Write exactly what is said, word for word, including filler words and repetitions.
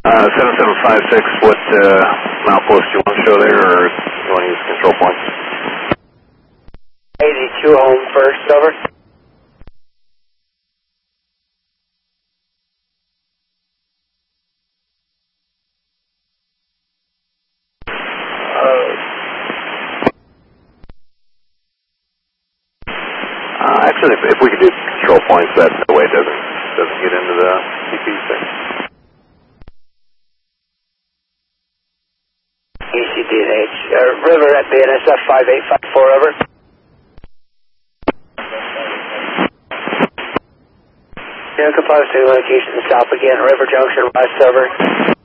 Uh, seven seven five six, what uh, milepost do you want to show there, or you want to use control points? eighty-two home first, over. Uh, actually, if, if we could do control points, that no way doesn't doesn't get into the C P thing. E C D and H. Uh, River at B N S F five eight five four, over. Vehicle posting location south again, River Junction, west, over.